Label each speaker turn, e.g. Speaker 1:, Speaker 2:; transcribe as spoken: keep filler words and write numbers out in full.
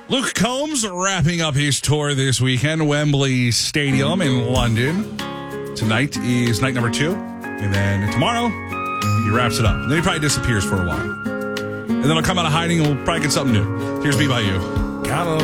Speaker 1: Luke Combs wrapping up his tour this weekend, Wembley Stadium in London. Tonight is night number two. And then tomorrow, he wraps it up. And then he probably disappears for a while. And then he'll come out of hiding and we'll probably get something new. Here's Be By You. Gotta